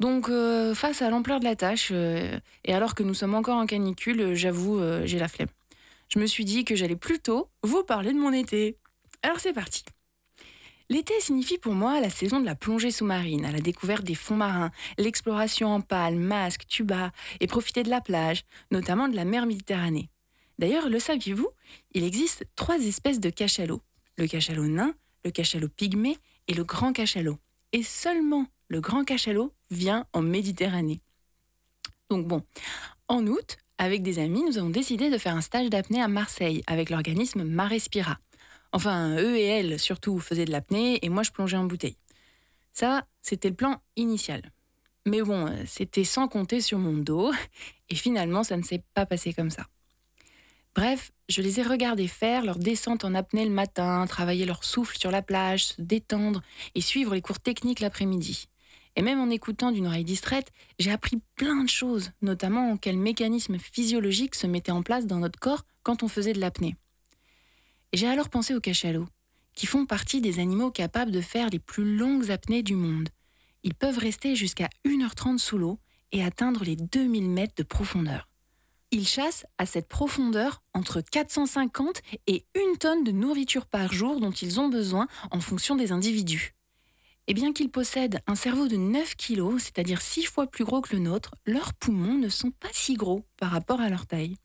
Donc, face à l'ampleur de la tâche, et alors que nous sommes encore en canicule, j'avoue, j'ai la flemme. Je me suis dit que j'allais plutôt vous parler de mon été. Alors c'est parti. L'été signifie pour moi la saison de la plongée sous-marine, à la découverte des fonds marins, l'exploration en pale, masque, tuba, et profiter de la plage, notamment de la mer Méditerranée. D'ailleurs, le saviez-vous? Il existe 3 espèces de cachalot. Le cachalot nain, le cachalot pygmée et le grand cachalot. Et seulement le grand cachalot vient en Méditerranée. Donc bon, en août, avec des amis, nous avons décidé de faire un stage d'apnée à Marseille avec l'organisme Marespira. Enfin, eux et elles, surtout, faisaient de l'apnée et moi, je plongeais en bouteille. Ça, c'était le plan initial. Mais bon, c'était sans compter sur mon dos et finalement, ça ne s'est pas passé comme ça. Bref, je les ai regardés faire leur descente en apnée le matin, travailler leur souffle sur la plage, se détendre et suivre les cours techniques l'après-midi. Et même en écoutant d'une oreille distraite, j'ai appris plein de choses, notamment quels mécanismes physiologiques se mettaient en place dans notre corps quand on faisait de l'apnée. Et j'ai alors pensé aux cachalots, qui font partie des animaux capables de faire les plus longues apnées du monde. Ils peuvent rester jusqu'à 1h30 sous l'eau et atteindre les 2000 mètres de profondeur. Ils chassent à cette profondeur entre 450 et 1 tonne de nourriture par jour dont ils ont besoin en fonction des individus. Et bien qu'ils possèdent un cerveau de 9 kilos, c'est-à-dire 6 fois plus gros que le nôtre, leurs poumons ne sont pas si gros par rapport à leur taille.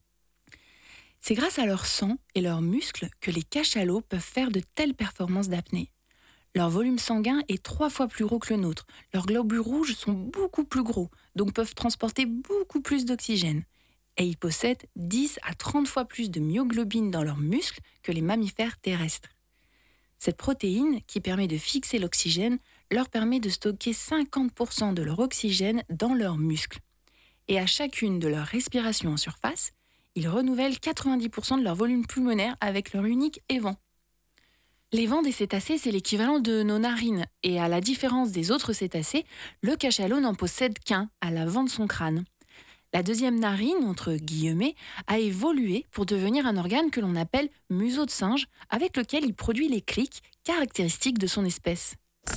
C'est grâce à leur sang et leurs muscles que les cachalots peuvent faire de telles performances d'apnée. Leur volume sanguin est 3 fois plus gros que le nôtre. Leurs globules rouges sont beaucoup plus gros, donc peuvent transporter beaucoup plus d'oxygène. Et ils possèdent 10 à 30 fois plus de myoglobine dans leurs muscles que les mammifères terrestres. Cette protéine, qui permet de fixer l'oxygène, leur permet de stocker 50% de leur oxygène dans leurs muscles. Et à chacune de leurs respirations en surface, ils renouvellent 90% de leur volume pulmonaire avec leur unique évent. L'évent des cétacés, c'est l'équivalent de nos narines, et à la différence des autres cétacés, le cachalot n'en possède qu'un à l'avant de son crâne. La deuxième narine, entre guillemets, a évolué pour devenir un organe que l'on appelle museau de singe, avec lequel il produit les clics caractéristiques de son espèce.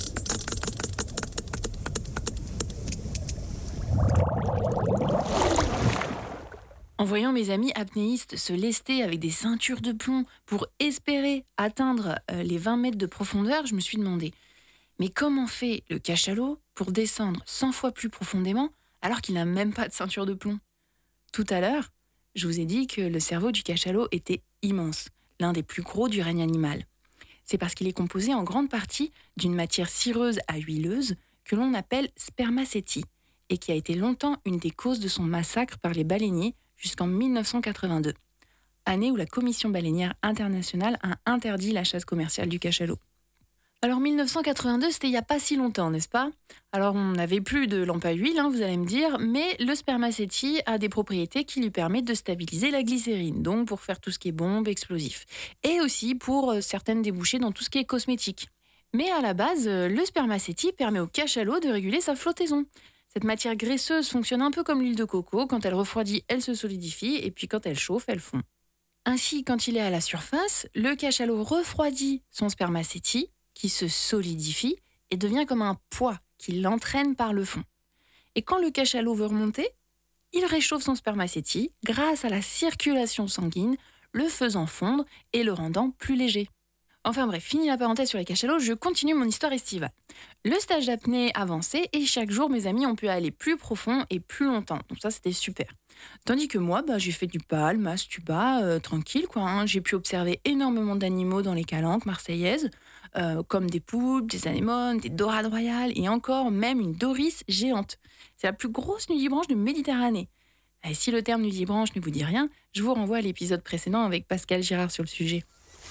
En voyant mes amis apnéistes se lester avec des ceintures de plomb pour espérer atteindre les 20 mètres de profondeur, je me suis demandé, mais comment fait le cachalot pour descendre 100 fois plus profondément alors qu'il n'a même pas de ceinture de plomb? Tout à l'heure, je vous ai dit que le cerveau du cachalot était immense, l'un des plus gros du règne animal. C'est parce qu'il est composé en grande partie d'une matière cireuse à huileuse que l'on appelle spermacétie et qui a été longtemps une des causes de son massacre par les baleiniers jusqu'en 1982, année où la Commission baleinière internationale a interdit la chasse commerciale du cachalot. Alors 1982, c'était il n'y a pas si longtemps, n'est-ce pas? Alors on n'avait plus de lampe à huile, vous allez me dire, mais le spermacétie a des propriétés qui lui permettent de stabiliser la glycérine, donc pour faire tout ce qui est bombe, explosif. Et aussi pour certaines débouchées dans tout ce qui est cosmétique. Mais à la base, le spermacétie permet au cachalot de réguler sa flottaison. Cette matière graisseuse fonctionne un peu comme l'huile de coco, quand elle refroidit, elle se solidifie, et puis quand elle chauffe, elle fond. Ainsi, quand il est à la surface, le cachalot refroidit son spermacétie, qui se solidifie et devient comme un poids qui l'entraîne par le fond. Et quand le cachalot veut remonter, il réchauffe son spermacétie grâce à la circulation sanguine, le faisant fondre et le rendant plus léger. Enfin bref, fini la parenthèse sur les cachalots, je continue mon histoire estivale. Le stage d'apnée avançait et chaque jour mes amis ont pu aller plus profond et plus longtemps. Donc ça c'était super. Tandis que moi, j'ai fait du pal, mas, tuba, tranquille quoi. J'ai pu observer énormément d'animaux dans les calanques marseillaises, comme des poulpes, des anémones, des dorades royales et encore même une doris géante. C'est la plus grosse nudibranche de Méditerranée. Et si le terme nudibranche ne vous dit rien, je vous renvoie à l'épisode précédent avec Pascal Girard sur le sujet.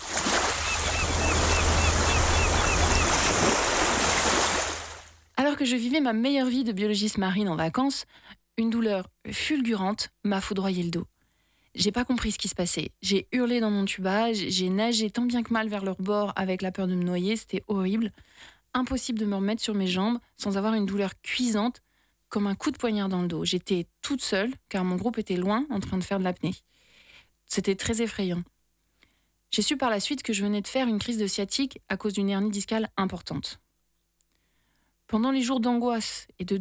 Alors que je vivais ma meilleure vie de biologiste marine en vacances, une douleur fulgurante m'a foudroyé le dos. J'ai pas compris ce qui se passait. J'ai hurlé dans mon tuba, j'ai nagé tant bien que mal vers leur bord avec la peur de me noyer, c'était horrible. Impossible de me remettre sur mes jambes sans avoir une douleur cuisante, comme un coup de poignard dans le dos. J'étais toute seule, car mon groupe était loin, en train de faire de l'apnée. C'était très effrayant. J'ai su par la suite que je venais de faire une crise de sciatique à cause d'une hernie discale importante. Pendant les jours d'angoisse et de